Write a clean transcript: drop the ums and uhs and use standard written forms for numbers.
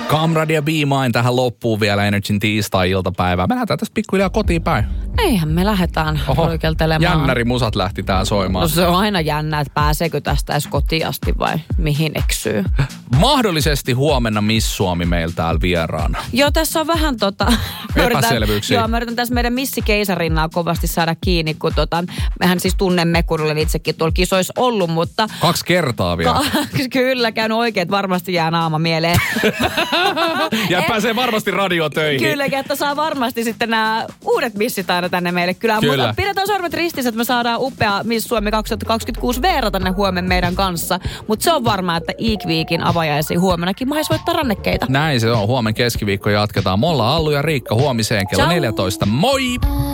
Kamradia Be Mine tähän loppuu vielä Energyn tiistai-iltapäivää. Me lähdetään tästä pikkuhiljaa kotiin päin. Eihän me lähdetään oikeeltelemaan. Jännärimusat lähti tää soimaan. No se on aina jännä, että pääseekö tästä edes kotiin asti vai mihin eksyy. Mahdollisesti huomenna Miss Suomi meillä täällä vieraana. Joo, tässä on vähän epäselvyyksiä. mä yritän tässä meidän Missi Keisarinnaa kovasti saada kiinni, kun mehän siis tunnemme, kun olen itsekin tuolla kisoissa ollut, mutta... 2 kertaa vielä. Kyllä, käynyt oikein, varmasti jää naama mieleen. Ja pääsee varmasti radiotöihin. Kyllä, että saa varmasti sitten nämä uudet missit aina tänne meille kylään. Kyllä. Mutta pidetään sormet ristissä, että me saadaan upea Miss Suomi 2026 Veera tänne huomenna meidän kanssa. Mutta se on varmaa, että Weekin avajaisiin huomenakin mahis voittaa rannekkeita. Näin se on. Huomenna keskiviikko jatketaan. Me ollaan Allu ja Riikka huomiseen kello 14. Moi!